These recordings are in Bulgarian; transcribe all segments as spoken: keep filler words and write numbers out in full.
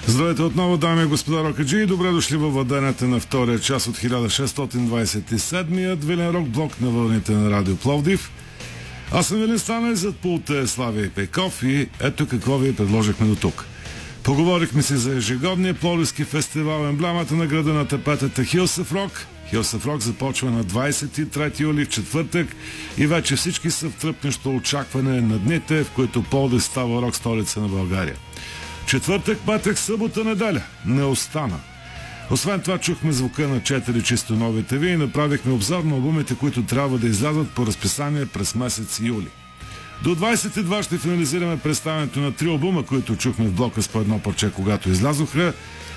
Здравейте отново, дами и господа рокаджи, и добре дошли във владенето на втория час от хиляда шестстотин двадесет и седмият Вилен рок блок на вълните на Радио Пловдив. Аз съм Вилен Станев, зад пулта е Славия Пейков и ето какво ви предложихме до тук. Поговорихме си за ежегодния пловдивски фестивал, емблемата на града на тапетата Hills of Rock. Hills of Rock започва на двадесет и трети юли в четвъртък и вече всички са в тръпнещо очакване на дните, в които Пловдив става рок столица на България. Четвъртък, петък, събота, неделя. Не остана. Освен това чухме звука на четири чисто новите ви и направихме обзор на албумите, които трябва да излязат по разписание през месец юли. До двадесет и два ще финализираме представянето на три албума, които чухме в блока с по едно парче, когато излязоха.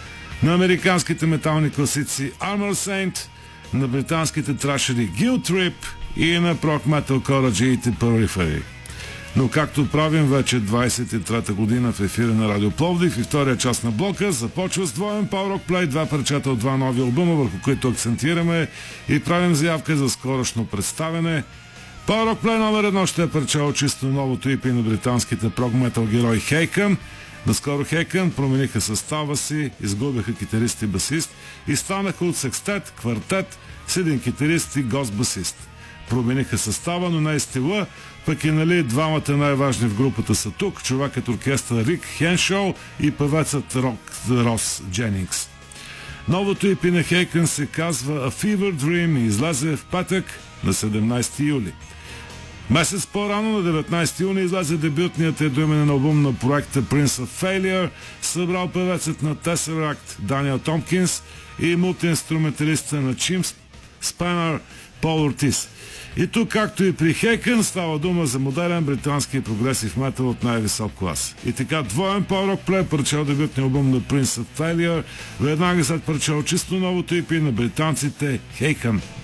На американските метални класици Armor Saint, на британските трашери Guilt Trip и на прок метал кораджиите Periphery. Но както правим вече двадесет и трета година в ефира на Радио Пловдив и втория част на блока, започва с двоен Power Rock Play, два парчета от два нови албума, върху които акцентираме и правим заявка за скорошно представяне. Power Rock Play номер едно ще е парче от чисто новото и пи на британските прог метал герои Haken. Наскоро Haken промениха състава си, изгубиха китарист и басист и станаха от секстет, квартет с един китарист и гост-басист. Промениха състава, но не е стила, пък и нали двамата най-важни в групата са тук, човекът оркестър Рик Хеншоу и певецът Рок Рос Дженингс. Новото и пи на Haken се казва A Fever Dream и излезе в петък на седемнадесети юли. Месец по-рано, на деветнадесети юни, излезе дебютният едноименен албум на проекта Prince of Failure, събрал певецът на Tesseract Даниел Томпкинс и мултиинструменталиста на Chimp Spanner Пол Ортис. И тук, както и при Haken, става дума за модерен британски прогресив метал от най-висок клас. И така, двоен Power Rock Play, парче от дебютния албум на Prince of Failure, веднага след парче от чисто новото и пи на британците Haken.